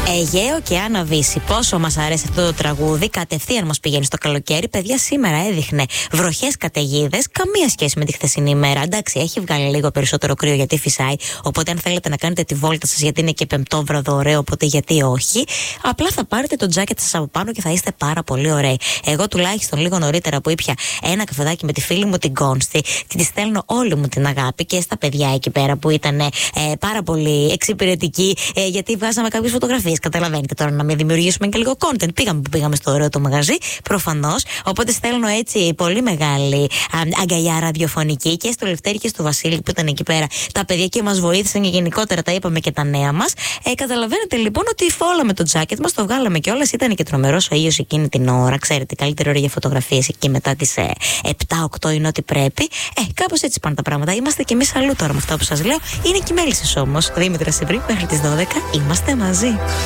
Αιγαίο και Άννα Βύση. Πόσο μας αρέσει αυτό το τραγούδι, κατευθείαν μας πηγαίνει στο καλοκαίρι. Παιδιά, σήμερα έδειχνε βροχές καταιγίδες, καμία σχέση με τη χθεσινή ημέρα. Εντάξει, έχει βγάλει λίγο περισσότερο κρύο γιατί φυσάει. Οπότε, αν θέλετε να κάνετε τη βόλτα σας, γιατί είναι και πεμπτόβραδο ωραίο, οπότε γιατί όχι. Απλά θα πάρετε το τζάκετ σας από πάνω και θα είστε πάρα πολύ ωραίοι. Εγώ τουλάχιστον λίγο νωρίτερα που ήπια ένα καφεδάκι με τη φίλη μου την Κόνστη, τη στέλνω όλη μου την αγάπη και στα παιδιά εκεί πέρα που ήταν πάρα πολύ εξυπηρετικοί, γιατί βγάζαμε κάποιες φωτογραφίες. Καταλαβαίνετε τώρα να μην δημιουργήσουμε και λίγο content. Πήγαμε στο ωραίο το μαγαζί, προφανώς. Οπότε στέλνω έτσι πολύ μεγάλη αγκαλιά ραδιοφωνική και στο Λευτέρη και στο Βασίλη που ήταν εκεί πέρα τα παιδιά και μας βοήθησαν και γενικότερα τα είπαμε και τα νέα μας. Καταλαβαίνετε λοιπόν ότι φόλαμε το τζάκετ μας, το βγάλαμε κιόλας. Ήταν και τρομερός ο ήλιος εκείνη την ώρα. Ξέρετε, καλύτερη ώρα για φωτογραφίες εκεί μετά τις 7-8 είναι ό,τι πρέπει. Κάπως έτσι πάνε τα πράγματα. Είμαστε κι εμείς αλλού τώρα με αυτά που σας λέω. Είναι και οι μέλισσες όμως. Δήμητρα Σιβρή, μέχρι τις 12 είμαστε μαζί.